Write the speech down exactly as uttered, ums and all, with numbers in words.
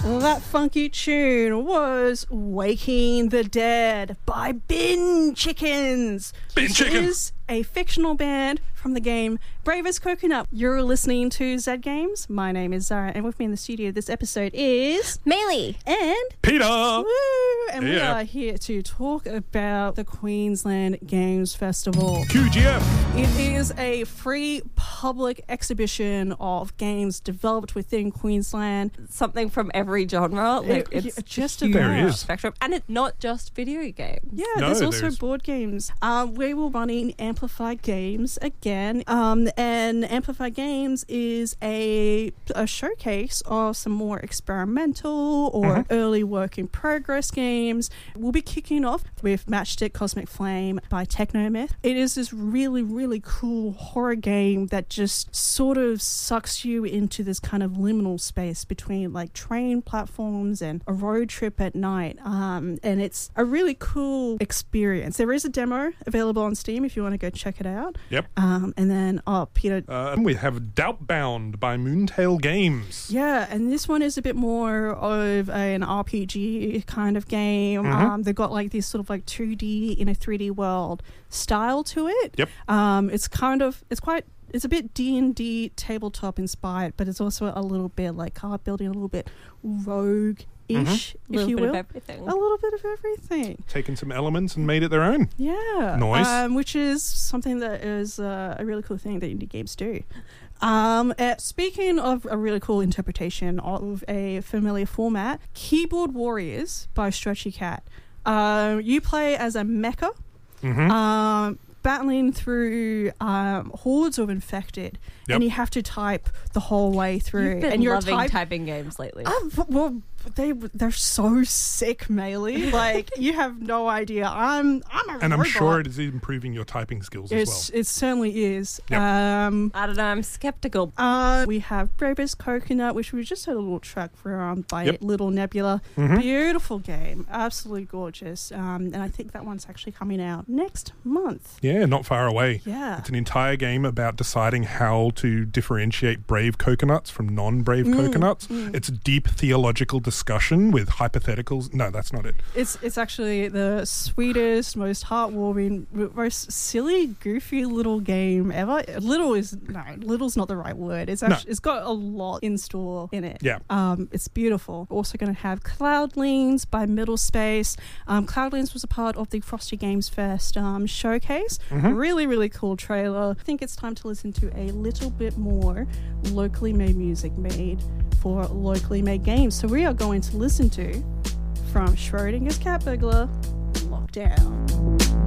That funky tune was Waking the Dead by Bin Chickens. Bin Chicken is a fictional band from the game Brave as Coconut. You're listening to Zed Games. My name is Zara, and with me in the studio this episode is Maylee and Peter. Woo! And we Yeah. are here to talk about the Queensland Games Festival. Q G F. It is a free public exhibition of games developed within Queensland. something from every genre. Like, It- it's yeah, just a huge about. There is. spectrum, and it's not just video games. Yeah, No, there's also there's- board games. Um, we will running Amplified Games again. Um, and Amplified Games is a, a showcase of some more experimental or early work in progress games. We'll be kicking off with Matchstick Cosmic Flame by Technomyth. It is this really, really cool horror game that just sort of sucks you into this kind of liminal space between like train platforms and a road trip at night. Um, and it's a really cool experience. There is a demo available on Steam if you want to go check it out. Yep. Um, and then, oh, Peter. Uh, and we have Doubtbound by Moontail Games. Yeah, and this one is a bit more of an R P G kind of game. Um, they've got like this sort of like two D in a three D world style to it. Yep. Um, it's kind of, it's quite, it's a bit D and D tabletop inspired, but it's also a little bit like card building, a little bit rogue-ish, A if little you bit will. of everything. A little bit of everything. Taken some elements and made it their own. Yeah. Nice. Um, which is something that is uh, a really cool thing that indie games do. Um, uh, speaking of a really cool interpretation of a familiar format, Keyboard Warriors by Stretchy Cat. Um, you play as a mecha, Mm-hmm. um, battling through um, hordes of infected, Yep. and you have to type the whole way through. You've been and you're loving type- typing games lately. Oh, w- well, they they're so sick, Maylee. Like you have no idea. I'm I'm a And I'm robot. sure it is improving your typing skills as It's, it certainly is. Yep. Um, I don't know. I'm skeptical. uh, we have Brave as Coconut, which we just had a little track from by Yep. Little Nebula. Mhm. Beautiful game, absolutely gorgeous. Um, and I think that one's actually coming out next month. well. Yeah, not far away. Yeah. It's an entire game about deciding how to differentiate brave coconuts from non-brave Mm, coconuts. mm. It's a deep theological discussion with hypotheticals. No, that's not it. It's it's actually the sweetest, most heartwarming, most silly, goofy little game ever. Little is no, little's not the right word. It's actually it's got a lot in store in it. Yeah. Um, it's beautiful. Also going to have Cloudlings by Middle Space. Um, Cloudlings was a part of the Frosty Games Fest um, showcase. Really, really cool trailer. I think it's time to listen to a little bit more locally made music made for locally made games. So we are going to listen to from Schrodinger's Cat Burglar, Lockdown.